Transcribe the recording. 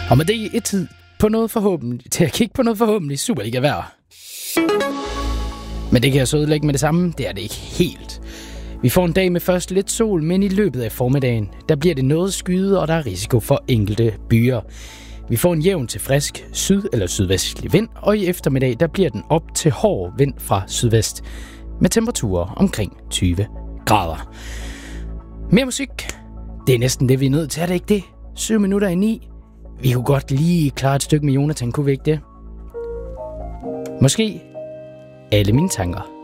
Og med det er tid på noget forhåbentlig, til at kigge på noget forhåbentlig Superliga-vejr. Men det kan jeg så ødelægge med det samme, det er det ikke helt. Vi får en dag med først lidt sol, men i løbet af formiddagen, der bliver det noget skyet, og der er risiko for enkelte byer. Vi får en jævn til frisk syd- eller sydvestlig vind, og i eftermiddag, der bliver den op til hård vind fra sydvest, med temperaturer omkring 20 grader. Mere musik. Det er næsten det, vi er nødt til, er det ikke det? 7:09. Vi kunne godt lige klare et stykke med Jonathan, kunne vi ikke det? Måske alle mine tanker.